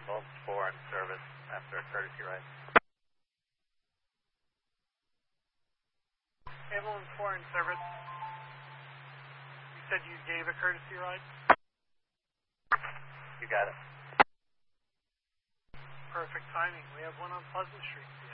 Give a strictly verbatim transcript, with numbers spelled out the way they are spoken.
Ambulance four in service after a courtesy ride. Ambulance four in service. You said you gave a courtesy ride? You got it. Perfect timing. We have one on Pleasant Street.